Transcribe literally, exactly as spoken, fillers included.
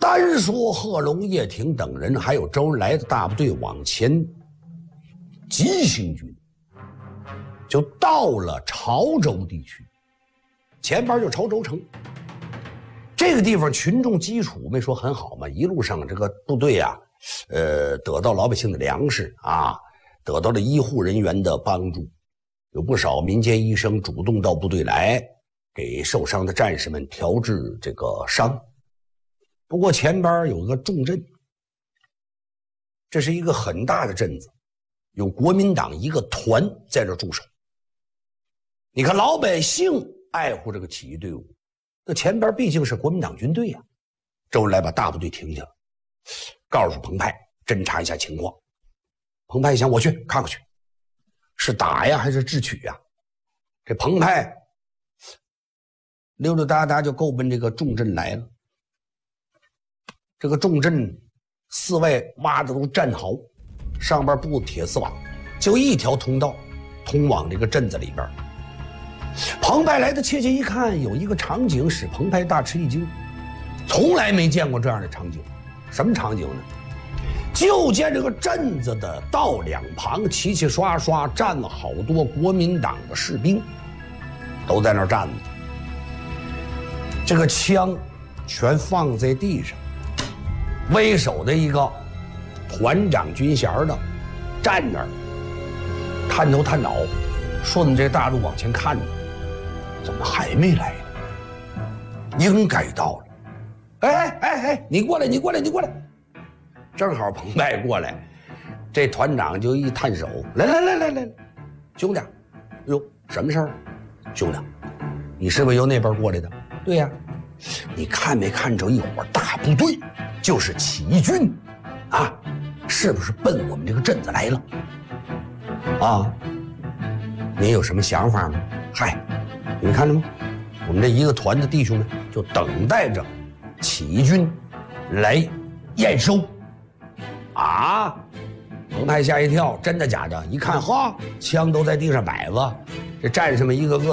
单说贺龙、叶挺等人，还有周恩来的大部队往前急行军，就到了潮州地区，前边就潮州城。这个地方群众基础没说很好嘛，一路上这个部队啊，呃，得到老百姓的粮食啊，得到了医护人员的帮助，有不少民间医生主动到部队来，给受伤的战士们调治这个伤。不过前边有个重镇，这是一个很大的镇子，有国民党一个团在这驻守。你看老百姓爱护这个起义队伍，那前边毕竟是国民党军队呀、啊。周恩来把大部队停下了，告诉彭湃侦查一下情况。彭湃想，我去看过去，是打呀还是智取呀？这彭湃溜溜达达就够奔这个重镇来了。这个重镇四外挖的都战壕，上边布铁丝网，就一条通道通往这个镇子里边。彭湃来的切切一看，有一个场景使彭湃大吃一惊，从来没见过这样的场景。什么场景呢？就见这个镇子的道两旁齐齐刷刷站了好多国民党的士兵，都在那儿站着，这个枪全放在地上，为首的一个团长军衔的站那儿，探头探脑，顺着大路往前看着，怎么还没来呢？应该到了。哎哎哎，你过来，你过来，你过来。正好彭湃过来，这团长就一探手，来来来来来，兄弟，哟，什么事儿？兄弟，你是不是由那边过来的？对呀。你看没看着一伙大部队，就是起义军啊，是不是奔我们这个镇子来了啊？你有什么想法吗？嗨，你们看着吗？我们这一个团的弟兄们就等待着起义军来验收啊。彭湃吓一跳，真的假的？一看，哈，枪都在地上摆着，这战士们一个个